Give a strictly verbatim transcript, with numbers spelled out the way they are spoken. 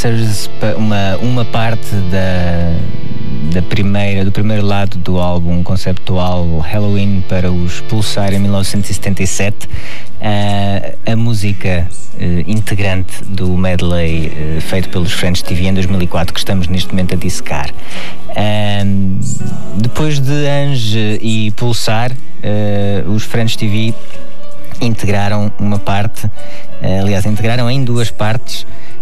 Answers, uma, uma parte da, da primeira, do primeiro lado do álbum conceptual Halloween para os Pulsar em mil novecentos e setenta e sete. Uh, a música uh, integrante do medley uh, feito pelos French T V em dois mil e quatro, que estamos neste momento a dissecar. Uh, depois de Ange e Pulsar, uh, os French T V integraram uma parte, uh, aliás, integraram em duas partes